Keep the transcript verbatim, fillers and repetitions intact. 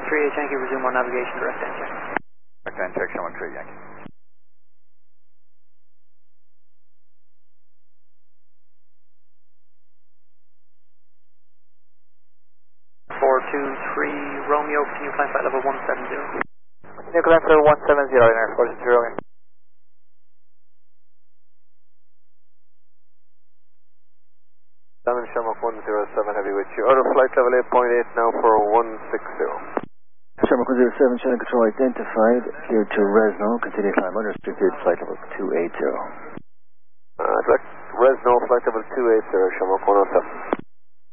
three eight Yankee, resume on navigation, direct end check. Direct end check, Sherman three Yankee. four two three Romeo, continue climb flight level one seven zero. Continue climb flight one seven zero, in Air Force zero Romeo. Diamond Shamrock one zero seven, heavy with you. Out of flight level eight point eight now for one six zero. Shamrock one zero seven, channel control identified, cleared to Resno, continue climb unrestricted, flight level two eight zero. Uh, direct Resno, flight level two eight zero, Shamrock one oh seven.